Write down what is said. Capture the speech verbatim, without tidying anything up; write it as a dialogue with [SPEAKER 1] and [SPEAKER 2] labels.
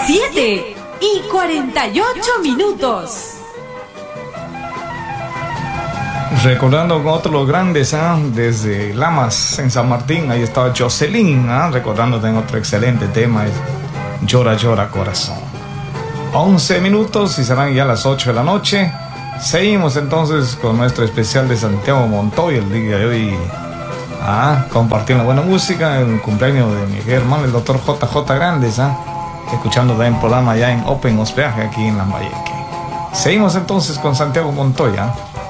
[SPEAKER 1] siete y cuarenta y ocho minutos.
[SPEAKER 2] Recordando con otros los grandes, ¿eh? Desde Lamas en San Martín, ahí estaba Jocelyn, ¿eh? Recordándote en otro excelente tema, es Llora, llora corazón. once minutos y serán ya las ocho de la noche. Seguimos entonces con nuestro especial de Santiago Montoya el día de hoy, ah, compartiendo buena música, el cumpleaños de mi hermano el doctor J J Grandes, ¿eh? Escuchando también programa ya en Open Hospedaje aquí en Lambayeque. Seguimos entonces con Santiago Montoya.